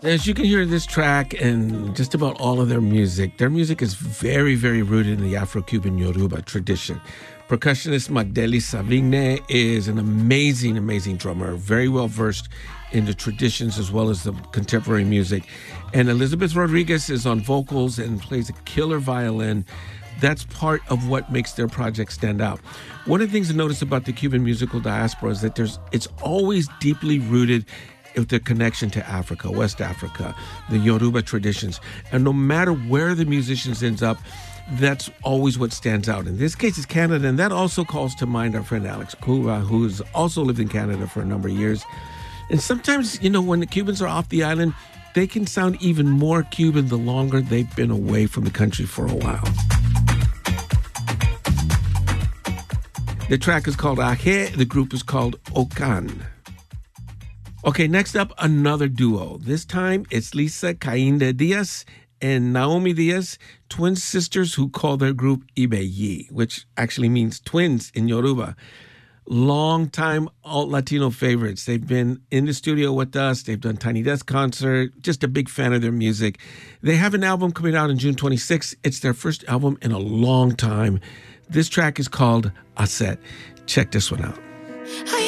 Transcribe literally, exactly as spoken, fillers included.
As you can hear this track and just about all of their music, their music is very, very rooted in the Afro-Cuban Yoruba tradition. Percussionist Magdeli Savigne is an amazing, amazing drummer, very well versed in the traditions as well as the contemporary music. And Elizabeth Rodriguez is on vocals and plays a killer violin. That's part of what makes their project stand out. One of the things to notice about the Cuban musical diaspora is that there's it's always deeply rooted with the connection to Africa, West Africa, the Yoruba traditions. And no matter where the musicians ends up, that's always what stands out. In this case, it's Canada, and that also calls to mind our friend Alex Cuba, who's also lived in Canada for a number of years. And sometimes, you know, when the Cubans are off the island, they can sound even more Cuban the longer they've been away from the country for a while. The track is called Aje, the group is called Okan. Okay, next up, another duo. This time, it's Lisa Caínda Diaz and Naomi Diaz, twin sisters who call their group Ibeyi, which actually means twins in Yoruba. Long-time alt-Latino favorites. They've been in the studio with us. They've done Tiny Desk concert. Just a big fan of their music. They have an album coming out on June twenty-sixth. It's their first album in a long time. This track is called Aset. Check this one out.